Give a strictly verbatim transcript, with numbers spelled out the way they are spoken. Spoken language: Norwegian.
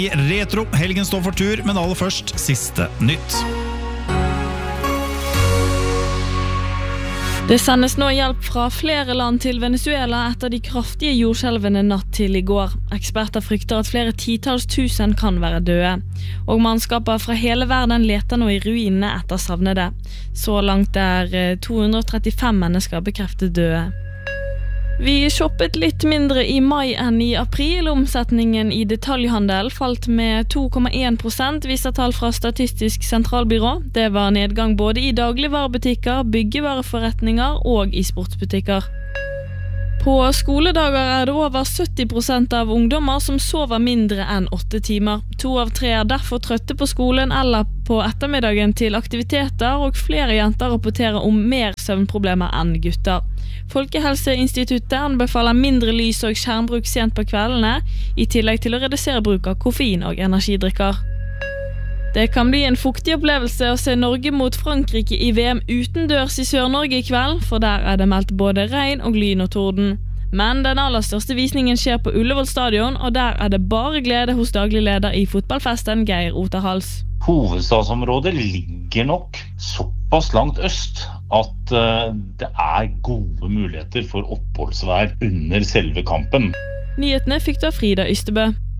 Retro, helgen står for tur, men aller først siste nytt. Det sendes nå hjelp fra flere land til Venezuela etter de kraftige jordskjelvene natt til i går. Eksperter frykter at flere titals tusen kan være døde. Og mannskaper fra hele verden leter nå i ruinene etter savnede. Så langt er to hundre og trettifem mennesker bekreftet døde. Vi shoppet litt mindre i mai enn i april. Omsetningen i detaljhandel falt med to komma en prosent, viser tall fra Statistisk sentralbyrå. Det var nedgang både i dagligvarebutikker, byggevareforretninger og i sportsbutikker. På skoledager er det over sytti prosent av ungdommer som sover mindre enn åtte timer. To av tre er derfor trøtte på skolen eller på ettermiddagen til aktiviteter, og flere jenter rapporterer om mer søvnproblemer enn gutter. Folkehelseinstituttet anbefaler mindre lys og skjermbruk sent på kveldene, i tillegg til å redusere bruk av koffein og energidrikker. Det kan bli en fuktig opplevelse å se Norge mot Frankrike i V M utendørs i Sør-Norge i kveld, for der er det meldt både regn og lyn og torden. Men den aller største visningen skjer på Ullevål stadion, og der er det bare glede hos daglig leder i fotballfesten, Geir Oterhals. Hovedstadsområdet ligger nok såpass langt øst at uh, det er gode muligheter for oppholdsvær under selve kampen. Nyhetene fikk du av Frida Ystebø.